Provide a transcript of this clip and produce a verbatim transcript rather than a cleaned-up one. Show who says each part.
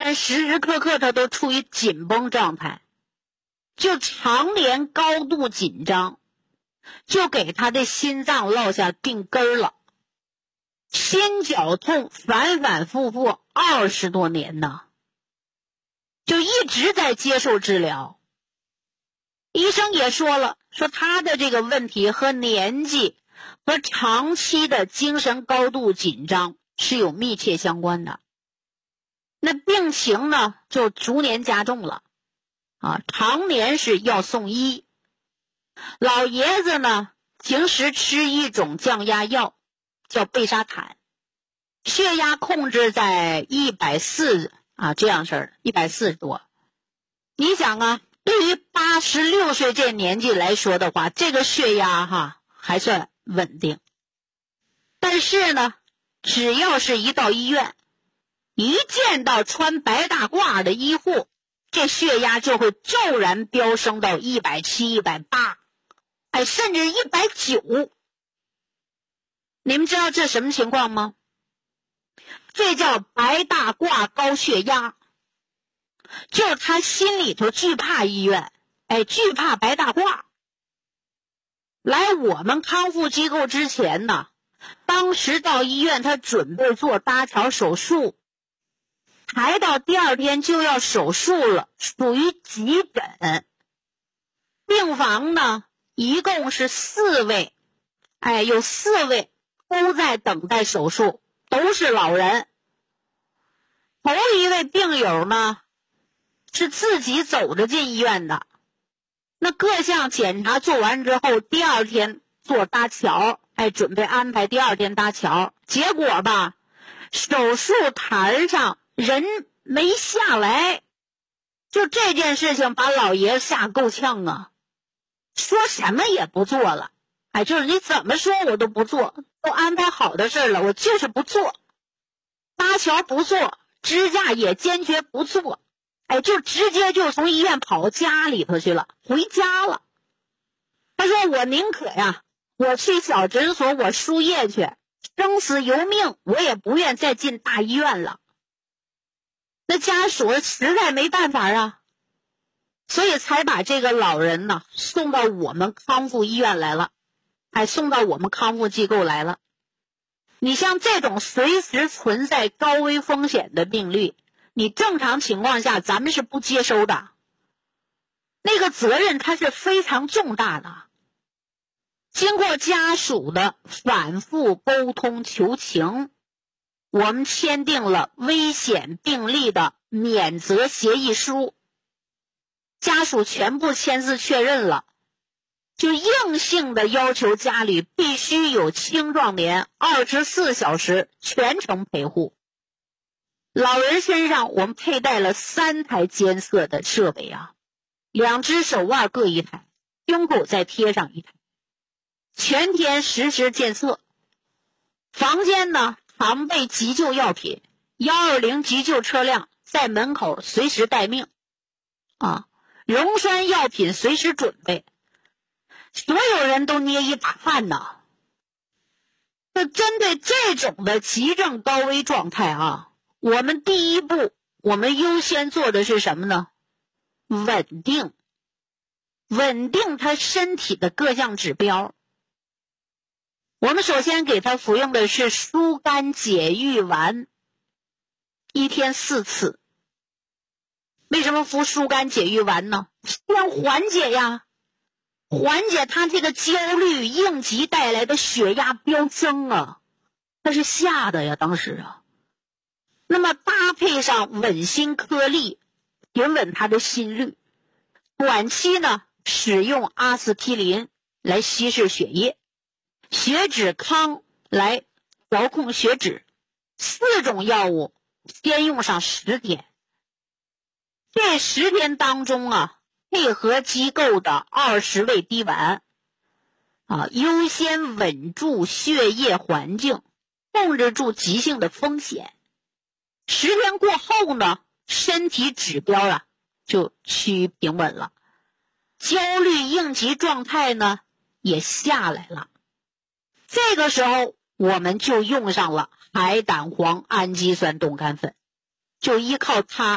Speaker 1: 然时时刻刻他都处于紧绷状态，就常年高度紧张，就给他的心脏落下病根了。心绞痛反反复复二十多年呢，就一直在接受治疗。医生也说了，说他的这个问题和年纪和长期的精神高度紧张是有密切相关的。那病情呢就逐年加重了啊，常年是要送医。老爷子呢平时吃一种降压药叫贝沙坦，血压控制在一百四十啊，这样式儿一百四十多。你想啊，对于八十六岁这年纪来说的话，这个血压哈还算稳定。但是呢，只要是一到医院，一见到穿白大褂的医护，这血压就会骤然飙升到一百七、一百八，哎，甚至一百九。你们知道这什么情况吗？这叫白大褂高血压，就是他心里头惧怕医院，哎，惧怕白大褂。来我们康复机构之前呢，当时到医院他准备做搭桥手术，排到第二天就要手术了，属于急诊。病房呢一共是四位，哎，有四位都在等待手术，都是老人。头一位病友呢是自己走着进医院的，那各项检查做完之后，第二天做搭桥，哎，准备安排第二天搭桥。结果吧，手术台上人没下来，就这件事情把老爷吓够呛啊，说什么也不做了，哎，就是你怎么说我都不做，都安排好的事了，我就是不做，搭桥不做，支架也坚决不做，哎，就直接就从医院跑家里头去了，回家了。他说我宁可呀，我去小诊所我输液去，生死由命，我也不愿再进大医院了。那家属实在没办法啊，所以才把这个老人呢送到我们康复医院来了，还送到我们康复机构来了。你像这种随时存在高危风险的病例，你正常情况下咱们是不接收的，那个责任它是非常重大的。经过家属的反复沟通求情，我们签订了危险病例的免责协议书，家属全部签字确认了，就硬性的要求家里必须有青壮年二十四小时全程陪护。老人身上我们佩戴了三台监测的设备啊，两只手腕各一台，胸口再贴上一台，全天实时监测。房间呢常备急救药品，一二零急救车辆在门口随时待命啊，溶栓药品随时准备。所有人都捏一把汗呐。那针对这种的急症高危状态啊，我们第一步我们优先做的是什么呢？稳定稳定他身体的各项指标。我们首先给他服用的是疏肝解郁丸，一天四次。为什么服疏肝解郁丸呢？要缓解呀，缓解他这个焦虑应急带来的血压飙升啊，他是吓的呀当时啊。那么搭配上稳心颗粒，平稳他的心率。短期呢使用阿司匹林来稀释血液，血脂康来调控血脂，四种药物先用上十天。这十天当中啊，配合机构的二十味滴丸啊，优先稳住血液环境，控制住急性的风险。十天过后呢，身体指标啊就趋于平稳了，焦虑应急状态呢也下来了。这个时候我们就用上了海胆黄氨基酸冻干粉，就依靠它